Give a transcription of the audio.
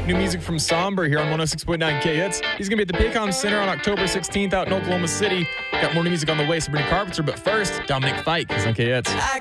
New music from Somber here on 106.9 K-Hits. He's going to be at the Paycom Center on October 16th out in Oklahoma City. Got more new music on the way, Sabrina Carpenter, but first, Dominic Fike is on K-Hits.